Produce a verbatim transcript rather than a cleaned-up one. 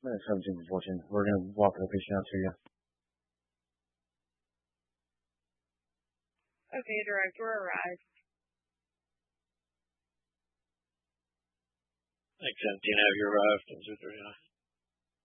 Minute seventeen to fourteen. We're going to walk the patient out to you. Okay, director arrived. X seventeen, have you arrived? ten two thirty-nine.